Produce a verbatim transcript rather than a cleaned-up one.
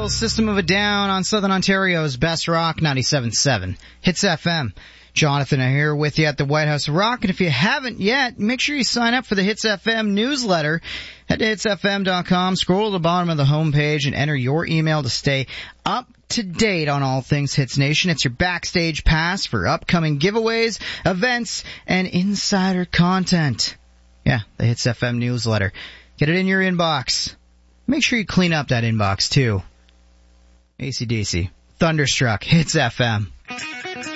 Eagles, System of a Down on Southern Ontario's Best Rock, ninety-seven point seven Hits F M. Jonathan here with you at the White House of Rock, and if you haven't yet, make sure you sign up for the Hits F M newsletter. Head to hits f m dot com, scroll to the bottom of the homepage, and enter your email to stay up to date on all things Hits Nation. It's your backstage pass for upcoming giveaways, events, and insider content. Yeah, the Hits F M newsletter. Get it in your inbox. Make sure you clean up that inbox, too. A C D C. Thunderstruck. Hits F M.